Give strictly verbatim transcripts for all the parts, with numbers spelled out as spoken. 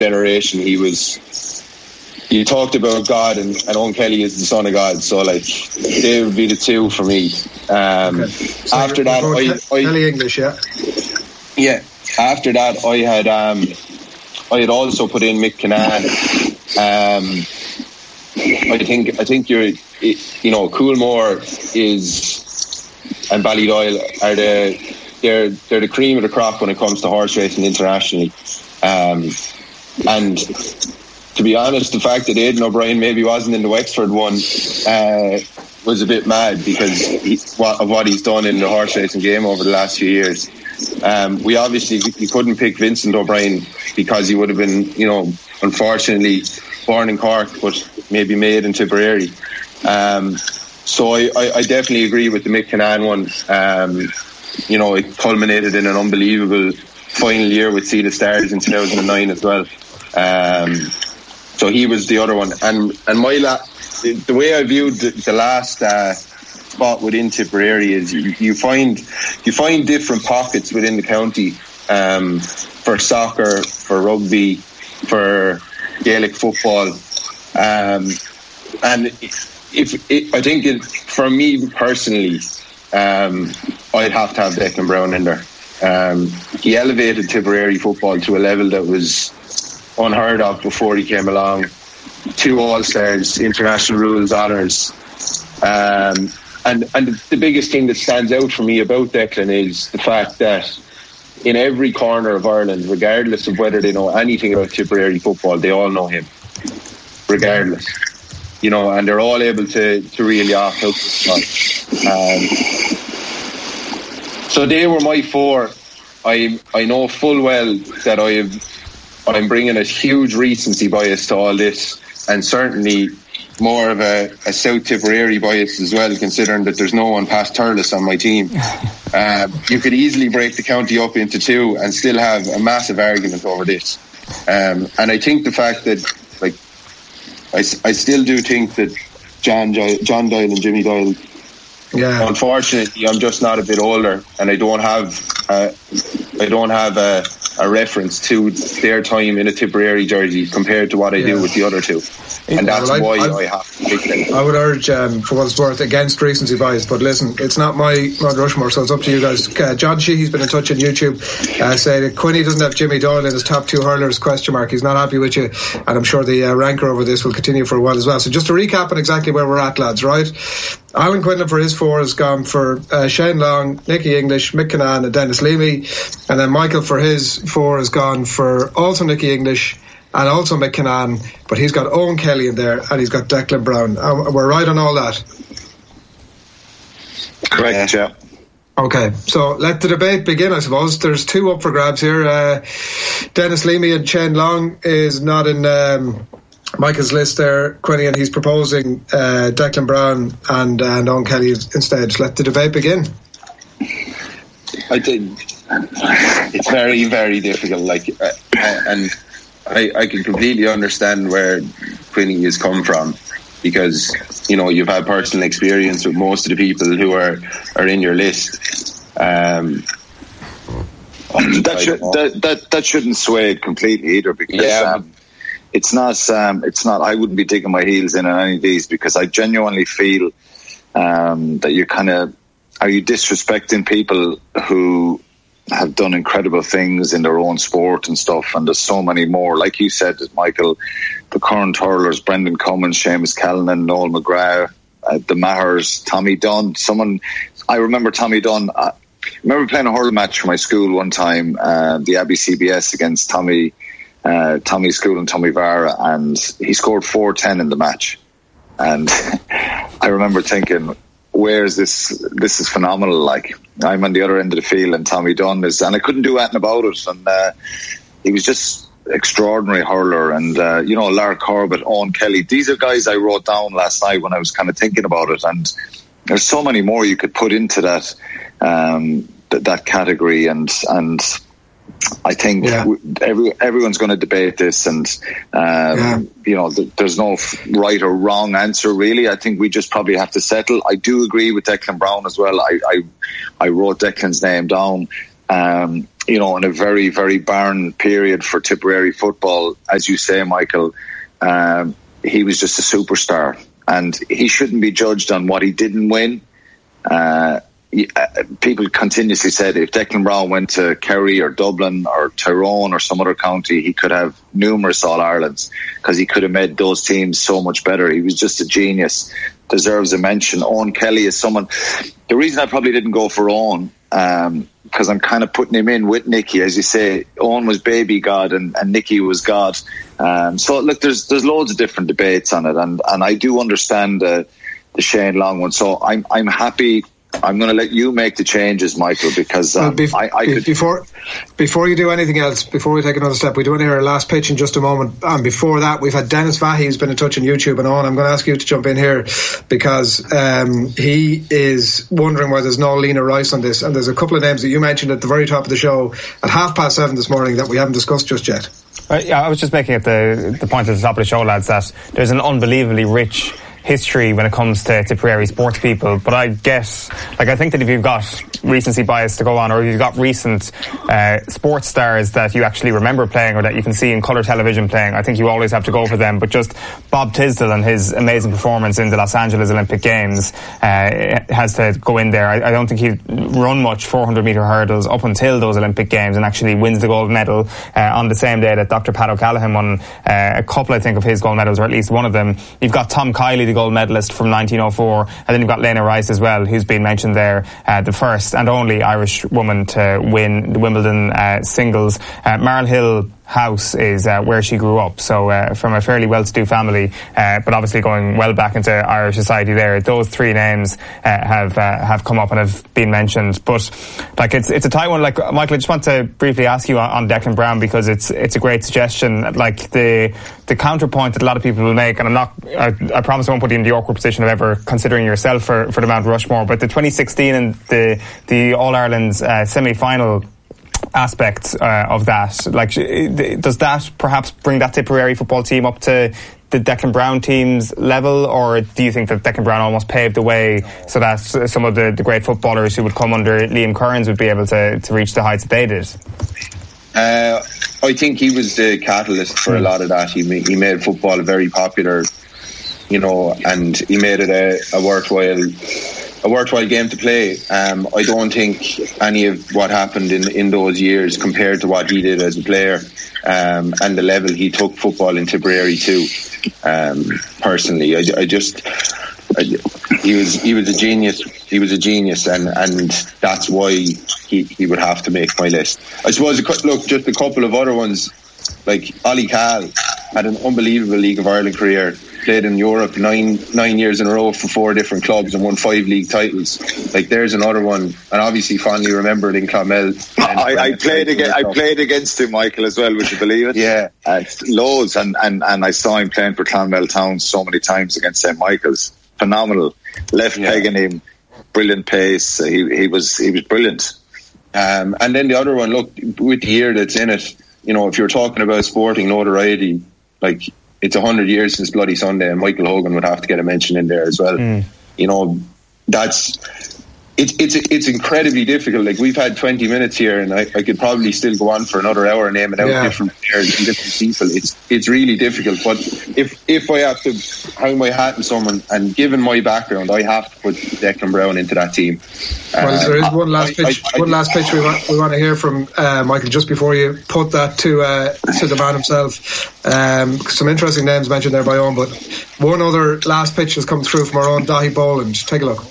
generation. He was. You talked about God, and, and Owen Kelly is the son of God. So like they would be the two for me. Um, okay. so after that, I, I Kelly English, yeah. Yeah. After that, I had um, I had also put in Mick Kinane. Um, I think I think you're you know Coolmore is and Ballydoyle are the they're they're the cream of the crop when it comes to horse racing internationally. Um, and to be honest, the fact that Aidan O'Brien maybe wasn't in the Wexford one uh, was a bit mad because he, of what he's done in the horse racing game over the last few years. Um, we obviously we couldn't pick Vincent O'Brien because he would have been, you know, unfortunately born in Cork but maybe made in Tipperary. Um, so I, I, I definitely agree with the Mick Kinane one. Um, you know, it culminated in an unbelievable final year with Sea the Stars in two thousand nine as well. Um, so he was the other one. And and my la- the, the way I viewed the, the last uh, spot within Tipperary is you, you find you find different pockets within the county um, for soccer, for rugby, for Gaelic football, um, and if it, I think it, for me personally, um, I'd have to have Declan Browne in there. Um, he elevated Tipperary football to a level that was unheard of before he came along. Two All-Stars, international rules honours. Um, and and the biggest thing that stands out for me about Declan is the fact that in every corner of Ireland, regardless of whether they know anything about Tipperary football, they all know him. Regardless. You know, and they're all able to, to really off out this um, So they were my four. I I know full well that I have, I'm bringing a huge recency bias to all this, and certainly more of a, a South Tipperary bias as well, considering that there's no one past Thurles on my team. Um, you could easily break the county up into two and still have a massive argument over this. Um, and I think the fact that, like, I, I still do think that John John Doyle and Jimmy Doyle. Yeah. Unfortunately, I'm just not a bit older, and I don't have uh, I don't have a, a reference to their time in a Tipperary jersey compared to what I yeah. do with the other two, and that's well, why I, I have to pick them. I would urge, um, for what it's worth, against recency bias. But listen, it's not my Mount Rushmore, so it's up to you guys. Uh, John Sheehy's been in touch on YouTube, uh, saying that Quinny doesn't have Jimmy Doyle in his top two hurlers? Question mark. He's not happy with you, and I'm sure the uh, rancour over this will continue for a while as well. So just to recap on exactly where we're at, lads. Right. Alan Quinlan for his four has gone for uh, Shane Long, Nicky English, Mick Kinane and Dennis Leamy. And then Michael for his four has gone for also Nicky English and also Mick Kinane, but he's got Owen Kelly in there and he's got Declan Browne. Uh, we're right on all that? Correct, yeah. Okay, so let the debate begin, I suppose. There's two up for grabs here. Uh, Dennis Leamy and Shane Long is not in... Um, Michael's list there, Quinny, and he's proposing uh, Declan Browne and, and Owen Kelly instead. Let the debate begin. I think it's very, very difficult. Like, uh, and I, I can completely understand where Quinny has come from, because you know you've had personal experience with most of the people who are, are in your list. Um, that should that, that that shouldn't sway it completely either, because. Yeah, um, It's not. Um, it's not. I wouldn't be digging my heels in on any of these, because I genuinely feel um, that you're kind of are you disrespecting people who have done incredible things in their own sport and stuff. And there's so many more. Like you said, Michael, the current hurlers: Brendan Cummins, Seamus Callanan, Noel McGrath, uh, the Mahers, Tommy Dunn. Someone I remember Tommy Dunn. I remember playing a hurl match for my school one time, uh, the Abbey C B S against Tommy. Uh, Tommy School and Tommy Vara, and he scored four ten in the match. And I remember thinking, where's this? This is phenomenal. Like, I'm on the other end of the field and Tommy Dunn is, and I couldn't do anything about it. And uh, he was just extraordinary hurler. And, uh, you know, Lara Corbett, Owen Kelly, these are guys I wrote down last night when I was kind of thinking about it. And there's so many more you could put into that, um, th- that category. And, and, I think yeah. every, everyone's going to debate this, and um, yeah. you know, th- there's no right or wrong answer really. I think we just probably have to settle. I do agree with Declan Browne as well. I I, I wrote Declan's name down. Um, you know, in a very, very barren period for Tipperary football, as you say, Michael, um, he was just a superstar, and he shouldn't be judged on what he didn't win. Uh, people continuously said if Declan Browne went to Kerry or Dublin or Tyrone or some other county, he could have numerous All-Irelands because he could have made those teams so much better. He was just a genius, deserves a mention. Owen Kelly is someone... The reason I probably didn't go for Owen, um, because I'm kind of putting him in with Nicky, as you say. Owen was baby God and, and Nicky was God. Um, so look, there's there's loads of different debates on it, and, and I do understand uh, the Shane Long one. So I'm I'm happy. I'm going to let you make the changes, Michael, because um, well, bef- I, I could... before before you do anything else, before we take another step, we do want to hear our last pitch in just a moment. And before that, we've had Dennis Vahy, who's been in touch on YouTube and on. I'm going to ask you to jump in here because um, he is wondering why there's no Lena Rice on this. And there's a couple of names that you mentioned at the very top of the show at half past seven this morning that we haven't discussed just yet. Uh, yeah, I was just making it the the point at the top of the show, lads, that there's an unbelievably rich history when it comes to Tipperary sports people, but I guess, like, I think that if you've got recency bias to go on, or if you've got recent uh, sports stars that you actually remember playing or that you can see in colour television playing, I think you always have to go for them. But just Bob Tisdale and his amazing performance in the Los Angeles Olympic Games uh, has to go in there. I, I don't think he'd run much four hundred metre hurdles up until those Olympic Games and actually wins the gold medal uh, on the same day that Doctor Pat O'Callaghan won uh, a couple, I think, of his gold medals, or at least one of them. You've got Tom Kiley, the gold medalist from nineteen oh four, and then you've got Lena Rice as well, who's been mentioned there, uh, the first and only Irish woman to win the Wimbledon uh, singles. uh, Marl Hill House is uh, where she grew up, so uh, from a fairly well-to-do family, uh, but obviously going well back into Irish society there. Those three names uh, have uh, have come up and have been mentioned. But like it's it's a tight one. Like, Michael, I just want to briefly ask you on, on Declan Browne, because it's it's a great suggestion. Like the the counterpoint that a lot of people will make, and I'm not I, I promise I won't put you in the awkward position of ever considering yourself for, for the Mount Rushmore, but the twenty sixteen and the the All-Ireland's uh, semi-final aspect uh, of that, like, does that perhaps bring that Tipperary football team up to the Declan Browne team's level, or do you think that Declan Browne almost paved the way so that some of the, the great footballers who would come under Liam Kearns would be able to, to reach the heights that they did? Uh, I think he was the catalyst for a lot of that. He made, he made football very popular, you know, and he made it a, a worthwhile a worthwhile game to play. Um, I don't think any of what happened in, in those years compared to what he did as a player, um, and the level he took football in Tipperary to. Um, personally, I, I just I, he was he was a genius. He was a genius, and, and that's why he, he would have to make my list. I suppose. Look, just a couple of other ones, like Ollie Cahill had an unbelievable League of Ireland career. Played in Europe nine nine years in a row for four different clubs and won five league titles. Like, there's another one, and obviously fondly remembered in Clonmel. I, I played against I played against him, Michael, as well. Would you believe it? Yeah, uh, loads, and, and and I saw him playing for Clonmel Town so many times against Saint Michael's. Phenomenal, left yeah. pegging him, brilliant pace. Uh, he he was he was brilliant. Um, and then the other one, look, with the year that's in it, you know, if you're talking about sporting notoriety, like, it's a hundred years since Bloody Sunday, and Michael Hogan would have to get a mention in there as well. Mm. You know, that's it's it's it's incredibly difficult. Like, we've had twenty minutes here, and I, I could probably still go on for another hour naming out yeah. different players and different people. It's it's really difficult. But if if I have to hang my hat on someone, and given my background, I have to put Declan Browne into that team. Well, uh, there is one last I, pitch. I, I, one I, last pitch we want we want to hear from uh, Michael, just before you put that to uh, to the man himself. Um, some interesting names mentioned there by Owen, but one other last pitch has come through from our own Dahi Boland. Take a look.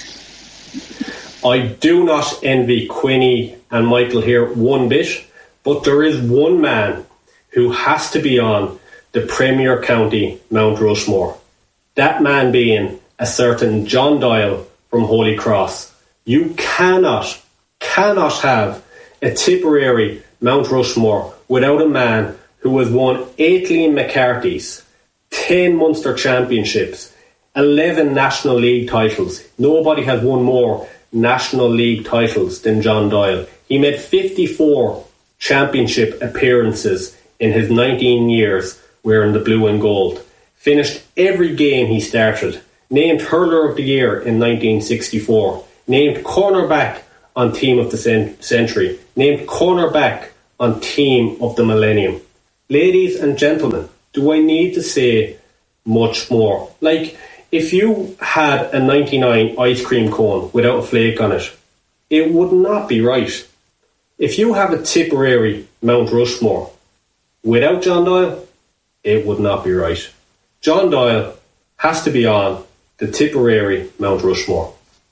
I do not envy Quinny and Michael here one bit, but there is one man who has to be on the Premier County Mount Rushmore. That man being a certain John Doyle from Holy Cross. You cannot, cannot have a Tipperary Mount Rushmore without a man who has won eight Liam McCarthy's, ten Munster Championships, eleven National League titles. Nobody has won more National League titles than John Doyle. He made fifty-four championship appearances in his nineteen years wearing the blue and gold. Finished every game he started. Named Hurler of the Year in nineteen sixty-four. Named cornerback on Team of the cent- Century, named cornerback on Team of the Millennium. Ladies and gentlemen, do I need to say much more? Like, if you had a ninety-nine ice cream cone without a flake on it, it would not be right. If you have a Tipperary Mount Rushmore without John Doyle, it would not be right. John Doyle has to be on the Tipperary Mount Rushmore.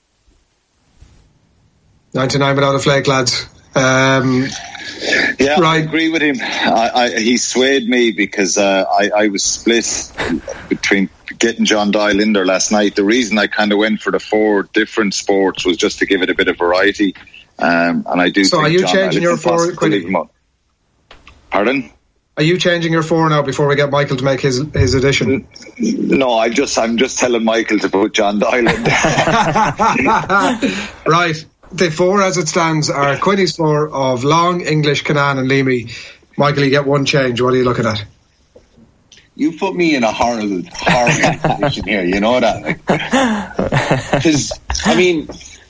ninety-nine without a flake, lads. Um, yeah, right. I agree with him. I, I, he swayed me because uh, I, I was split between getting John Doyle in there last night. The reason I kind of went for the four different sports was just to give it a bit of variety. Um, and I do. So, think are you John changing your four? Pardon? Are you changing your four now before we get Michael to make his his addition? No, I just I'm just telling Michael to put John Doyle in there. Right. The four as it stands are Quinny's four of Long, English, Canaan and Leamy. Michael, you get one change. What are you looking at? You put me in a horrible, horrible position here. You know that? Because, I mean,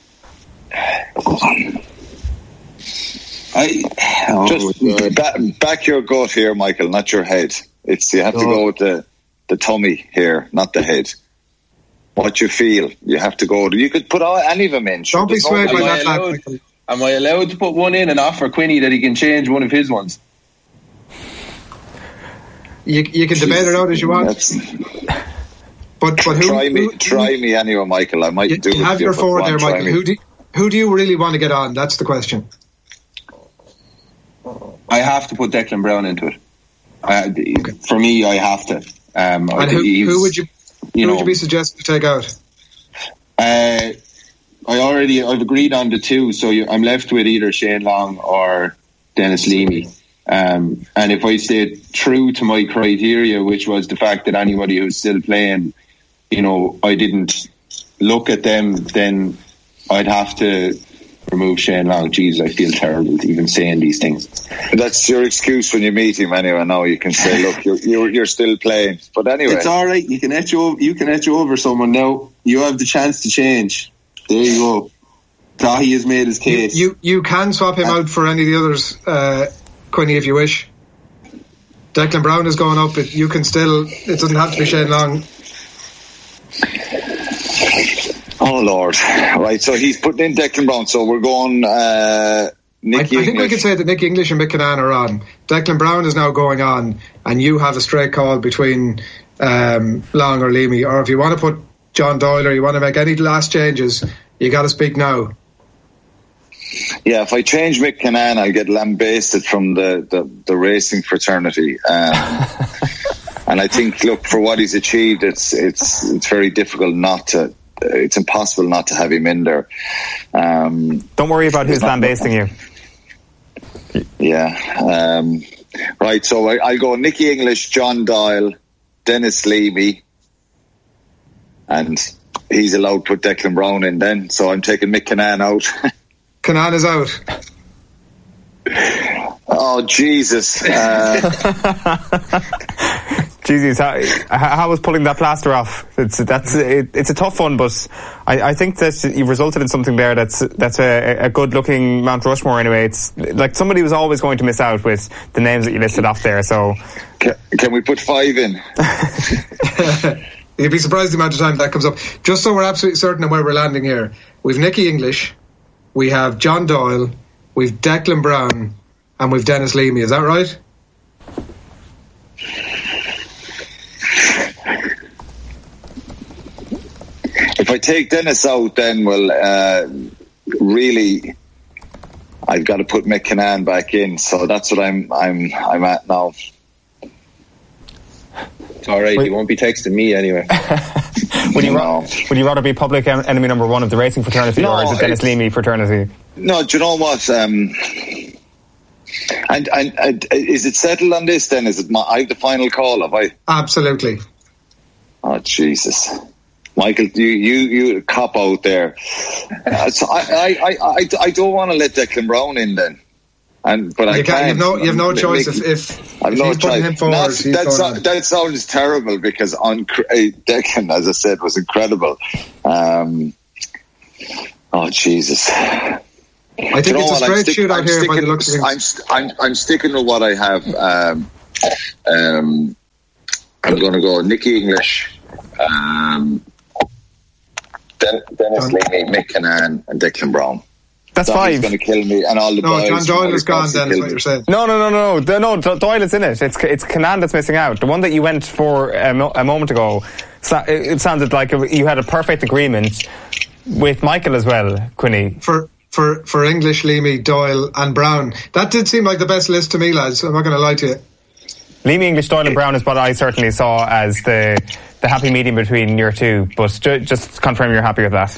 I oh just back, back your gut here, Michael, not your head. It's you have oh. to go with the the tummy here, not the head. What you feel, you have to go. You could put all, any of them in. Don't be swayed by that. Allowed, am I allowed to put one in and offer Quinny that he can change one of his ones? You you can debate it out as you want. But but who, try me, who, try who, me anyway, Michael. I might you, do. You have your four there, Michael. Who do who do you really want to get on? That's the question. I have to put Declan Brown into it. I, okay. For me, I have to. Um, and who, who would you? You Who know, would you be suggesting to take out? Uh, I already, I've agreed on the two, so you, I'm left with either Shane Long or Dennis Leamy. Um, and if I stayed true to my criteria, which was the fact that anybody who's still playing, you know, I didn't look at them, then I'd have to remove Shane Long. Jeez, I feel terrible even saying these things. That's your excuse when you meet him anyway. Now you can say, look, you're, you're, you're still playing. But anyway. It's all right. You can etch over, you can etch over someone now. You have the chance to change. There you go. Dahi has made his case. You, you, you can swap him out for any of the others, uh, Quinny, if you wish. Declan Brown is going up. It, you can still, it doesn't have to be Shane Long. Oh Lord! Right, so he's putting in Declan Brown. So we're going. Uh, Nicky I, I think English. we could say that Nicky English and Mick Canaan are on. Declan Brown is now going on, and you have a straight call between um, Long or Leamy. Or if you want to put John Doyle or you want to make any last changes, you got to speak now. Yeah, if I change Mick Canaan, I get lambasted from the the, the racing fraternity. Um, and I think, look, for what he's achieved, it's it's it's very difficult not to. It's impossible not to have him in there. Um, Don't worry about who's lambasting you. Yeah. Um, right, so I, I'll go Nicky English, John Doyle, Dennis Leamy, and he's allowed to put Declan Brown in then. So I'm taking Mick Canaan out. Canaan is out. Oh, Jesus. Uh, Jesus, how, how was pulling that plaster off? It's that's it, it's a tough one, but I, I think that you've resulted in something there that's that's a, a good looking Mount Rushmore. Anyway, it's like somebody was always going to miss out with the names that you listed off there. So, can, can we put five in? You'd be surprised the amount of time that comes up. Just so we're absolutely certain of where we're landing here, we've Nicky English, we have John Doyle, we've Declan Brown, and we've Dennis Leamy. Is that right? If I take Dennis out, then, well, uh, really, I've got to put Mick Canaan back in. So that's what I'm I'm I'm at now. It's all right. Wait. You won't be texting me anyway. would you ra- would you rather be public en- enemy number one of the racing fraternity, no, or is it Dennis Leamy fraternity? No, do you know what? Um, and, and and is it settled on this? Then is it? My, I have the final call. Have I? Absolutely. Oh Jesus. Michael, you you you cop out there. Uh, so I, I, I, I, I don't want to let Declan Brown in then, and but you I can't. You have no, you have no choice if if, I've if no he's putting him forward. Not, that, so, that sounds terrible because on Declan, as I said, was incredible. Um, oh Jesus! I think it's a straight stick, shootout I'm here sticking, by the looks of I'm, I'm, I'm sticking with what I have. Um, um, I'm going to go Nicky English, um, Den- Dennis Leamy, Mick Kinane, and Declan Brown. That's Donnie's five. going to kill me, and all the no, boys. John Doyle is gone. Then is what you're saying. No, no, no, no, no, no. Doyle is in it. It's it's Kinane that's missing out. The one that you went for a, mo- a moment ago. It sounded like you had a perfect agreement with Michael as well, Quinny. For for for English, Leamy, Doyle, and Brown. That did seem like the best list to me, lads. I'm not going to lie to you. Leamy, English, Doyle, and Brown is what I certainly saw as the the happy medium between your two. But ju- just confirm you're happy with that.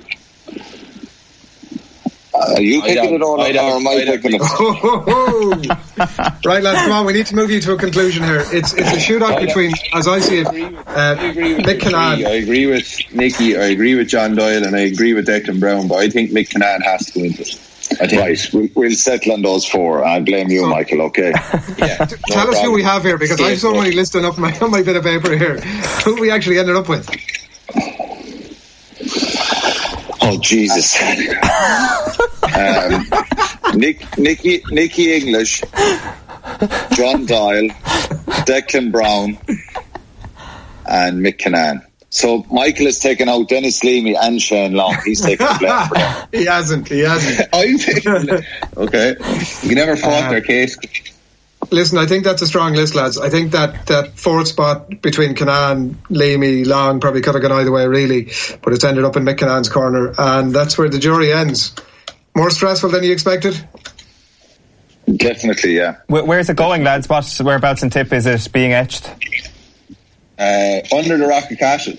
Uh, are you picking it all, or am I picking it? Oh, oh, oh. Right, lads, come on. We need to move you to a conclusion here. It's it's a shootout between, as I see it, uh, Mick Kinane. I agree with Nicky. I agree with John Doyle, and I agree with Declan Brown. But I think Mick Kinane has to win it. I think. Right, we'll, we'll settle on those four. I blame you, so, Michael. Okay. Yeah. No Tell problem. us who we have here, because I have so many listed up my on my bit of paper here. Who we actually ended up with? Oh Jesus! um, Nick, Nicky, Nicky English, John Doyle, Declan Brown, and Mick Kinane. So Michael has taken out Dennis Leamy and Shane Long. He's taken the blame for them. He hasn't. He hasn't. I'm taking. Okay, you can never fault uh, their case. Listen, I think that's a strong list, lads. I think that, that fourth spot between Kinane, Leamy, Long probably could have gone either way, really, but it's ended up in Mick Kinane's corner, and that's where the jury ends. More stressful than you expected? Definitely, yeah. Where, where's it going, lads? What, whereabouts in Tip is it being etched? Uh, under the Rock of Cashel.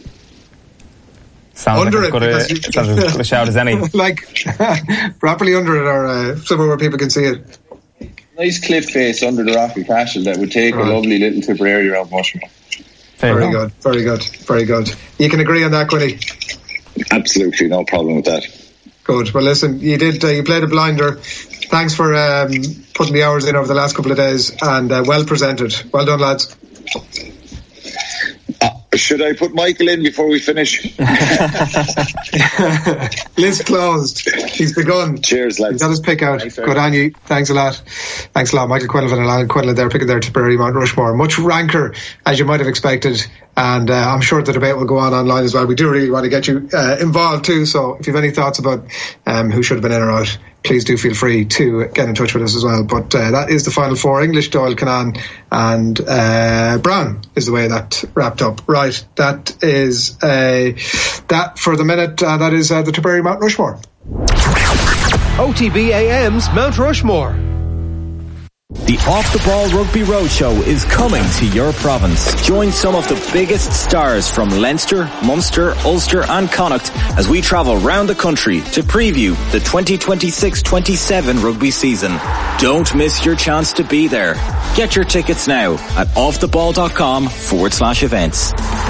Sounds under like as good, it, a, sounds as good a shout as any. Like, properly under it, or uh, somewhere where people can see it. Nice cliff face under the Rock of Cashel that would take right. a lovely little Tipperary around Mushmore. Very good, very good, very good. You can agree on that, Quinny? Absolutely, no problem with that. Good. Well, listen, you did. Uh, you played a blinder. Thanks for um, putting the hours in over the last couple of days, and uh, well presented. Well done, lads. Uh, should I put Michael in before we finish? List closed. He's begun. Cheers, lads. He's got his pick out. Thanks, Good on you. Thanks a lot. Thanks a lot. Michael Quinlan and Alan Quinlan there picking their Tipperary Mount Rushmore. Much ranker, as you might have expected. And uh, I'm sure the debate will go on online as well. We do really want to get you uh, involved too. So if you have any thoughts about um, who should have been in or out, please do feel free to get in touch with us as well. But uh, that is the final four. English, Doyle, Kinane and uh, Brown is the way that wrapped up. Right, that is uh, that for the minute. Uh, that is uh, the Tipperary Mount Rushmore. O T B A M's Mount Rushmore. The Off the Ball Rugby Roadshow is coming to your province. Join some of the biggest stars from Leinster, Munster, Ulster and Connacht as we travel round the country to preview the twenty twenty-six twenty-seven rugby season. Don't miss your chance to be there. Get your tickets now at offtheball.com forward slash events.